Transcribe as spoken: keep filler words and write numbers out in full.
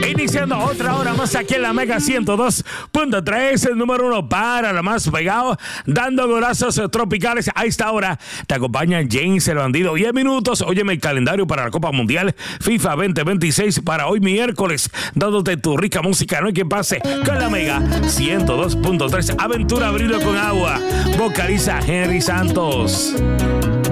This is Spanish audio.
Iniciando otra hora más aquí en la Mega ciento dos punto tres, el número uno para la más pegado, dando golazos tropicales. A esta hora te acompaña James el Bandido. diez minutos, óyeme el calendario para la Copa Mundial FIFA veinte veintiséis para hoy miércoles, dándote tu rica música. No hay que pase con la Mega ciento dos punto tres. Aventura abrido con agua, vocaliza Henry Santos.